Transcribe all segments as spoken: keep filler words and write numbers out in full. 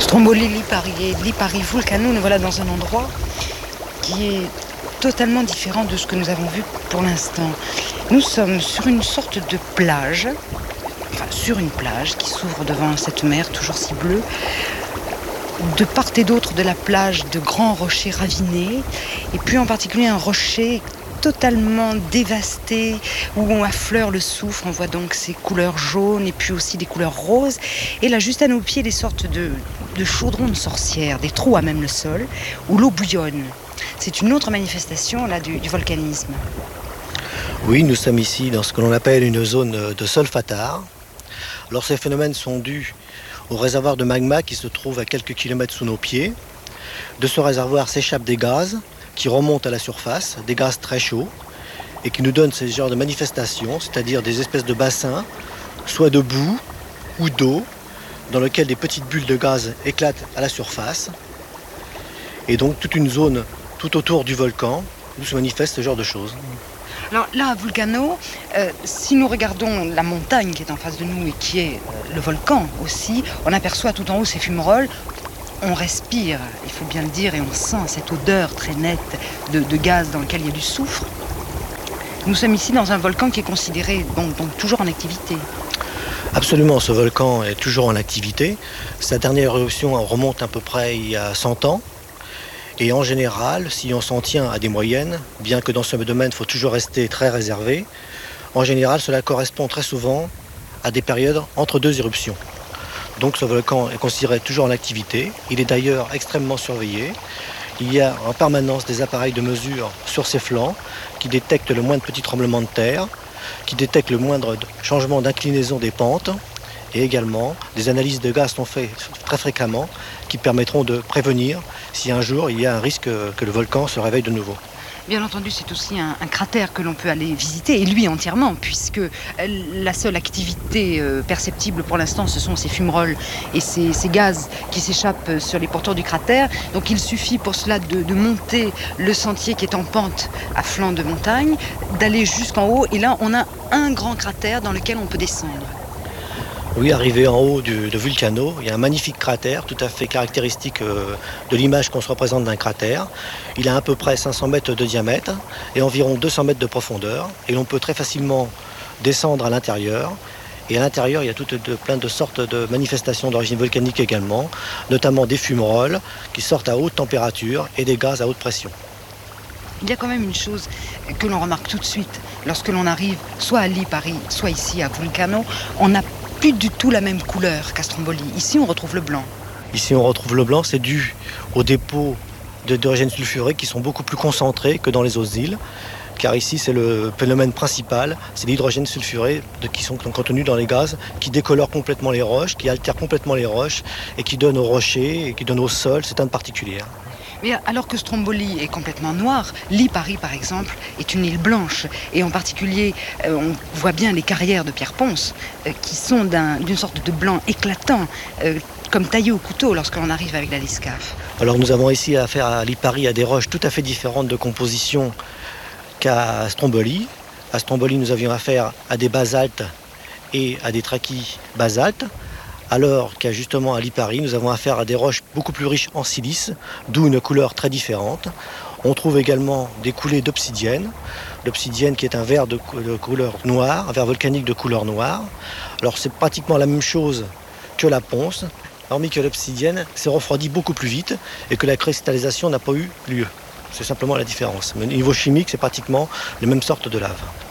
Stromboli Lipari et Lipari Vulcano, nous voilà dans un endroit qui est totalement différent de ce que nous avons vu pour l'instant. Nous sommes sur une sorte de plage, enfin sur une plage qui s'ouvre devant cette mer toujours si bleue. De part et d'autre de la plage, de grands rochers ravinés, et puis en particulier un rocher totalement dévasté, où on affleure le soufre. On voit donc ces couleurs jaunes et puis aussi des couleurs roses. Et là, juste à nos pieds, des sortes de, de chaudrons de sorcières, des trous à même le sol, où l'eau bouillonne. C'est une autre manifestation là, du, du volcanisme. Oui, nous sommes ici dans ce que l'on appelle une zone de solfatare. Alors ces phénomènes sont dus au réservoir de magma qui se trouve à quelques kilomètres sous nos pieds. De ce réservoir s'échappent des gaz qui remontent à la surface, des gaz très chauds, et qui nous donnent ce genre de manifestations, c'est-à-dire des espèces de bassins, soit de boue ou d'eau, dans lesquels des petites bulles de gaz éclatent à la surface. Et donc toute une zone tout autour du volcan où se manifeste ce genre de choses. Alors là, à Vulcano, euh, si nous regardons la montagne qui est en face de nous et qui est euh, le volcan aussi, on aperçoit tout en haut ces fumerolles. On respire, il faut bien le dire, et on sent cette odeur très nette de, de gaz dans lequel il y a du soufre. Nous sommes ici dans un volcan qui est considéré donc, donc toujours en activité. Absolument, ce volcan est toujours en activité. Sa dernière éruption remonte à peu près il y a cent ans. Et en général, si on s'en tient à des moyennes, bien que dans ce domaine, il faut toujours rester très réservé, en général, cela correspond très souvent à des périodes entre deux éruptions. Donc ce volcan est considéré toujours en activité. Il est d'ailleurs extrêmement surveillé. Il y a en permanence des appareils de mesure sur ses flancs qui détectent le moindre petit tremblement de terre, qui détectent le moindre changement d'inclinaison des pentes. Et également, des analyses de gaz sont faites très fréquemment qui permettront de prévenir si un jour il y a un risque que le volcan se réveille de nouveau. Bien entendu, c'est aussi un, un cratère que l'on peut aller visiter, et lui entièrement, puisque la seule activité euh, perceptible pour l'instant, ce sont ces fumerolles et ces, ces gaz qui s'échappent sur les pourtours du cratère. Donc il suffit pour cela de, de monter le sentier qui est en pente à flanc de montagne, d'aller jusqu'en haut, et là on a un grand cratère dans lequel on peut descendre. Oui, arrivé en haut du, de Vulcano, il y a un magnifique cratère tout à fait caractéristique euh, de l'image qu'on se représente d'un cratère. Il a à peu près cinq cents mètres de diamètre et environ deux cents mètres de profondeur. Et l'on peut très facilement descendre à l'intérieur. Et à l'intérieur, il y a toutes de, plein de sortes de manifestations d'origine volcanique également, notamment des fumerolles qui sortent à haute température et des gaz à haute pression. Il y a quand même une chose que l'on remarque tout de suite lorsque l'on arrive soit à Lipari, soit ici à Vulcano, on n'a plus du tout la même couleur qu'à Stromboli. Ici, on retrouve le blanc. Ici, on retrouve le blanc. C'est dû aux dépôts d'hydrogène sulfuré qui sont beaucoup plus concentrés que dans les autres îles. Car ici, c'est le phénomène principal. C'est l'hydrogène sulfuré de, qui sont contenus dans les gaz, qui décolorent complètement les roches, qui altèrent complètement les roches et qui donnent aux rochers et qui donnent au sol cette teinte particulière. Mais alors que Stromboli est complètement noir, Lipari, par exemple, est une île blanche. Et en particulier, euh, on voit bien les carrières de pierre ponce euh, qui sont d'un, d'une sorte de blanc éclatant, euh, comme taillé au couteau lorsque l'on arrive avec la Liscaf. Alors nous avons ici affaire à Lipari à des roches tout à fait différentes de composition qu'à Stromboli. À Stromboli, nous avions affaire à des basaltes et à des trachyes basaltes. Alors qu'à justement à Lipari, nous avons affaire à des roches beaucoup plus riches en silice, d'où une couleur très différente. On trouve également des coulées d'obsidienne, l'obsidienne qui est un verre de, de couleur noire, un verre volcanique de couleur noire. Alors c'est pratiquement la même chose que la ponce, hormis que l'obsidienne s'est refroidie beaucoup plus vite et que la cristallisation n'a pas eu lieu. C'est simplement la différence. Mais au niveau chimique, c'est pratiquement les mêmes sortes de lave.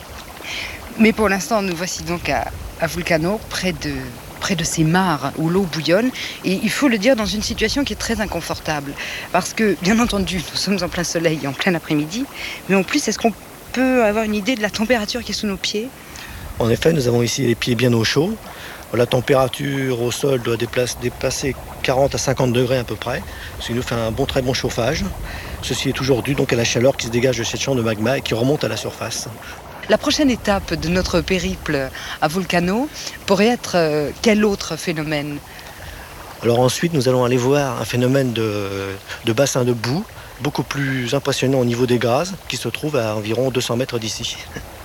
Mais pour l'instant, nous voici donc à, à Vulcano, près de... près de ces mares où l'eau bouillonne, et il faut le dire dans une situation qui est très inconfortable, parce que bien entendu nous sommes en plein soleil et en plein après-midi, mais en plus est-ce qu'on peut avoir une idée de la température qui est sous nos pieds? En effet, nous avons ici les pieds bien au chaud. La température au sol doit dépasser quarante à cinquante degrés à peu près, ce qui nous fait un bon, très bon chauffage. Ceci est toujours dû donc à la chaleur qui se dégage de cette chambre de magma et qui remonte à la surface. La prochaine étape de notre périple à Vulcano pourrait être euh, quel autre phénomène? Alors ensuite, nous allons aller voir un phénomène de, de bassin de boue, beaucoup plus impressionnant au niveau des gaz, qui se trouve à environ deux cents mètres d'ici.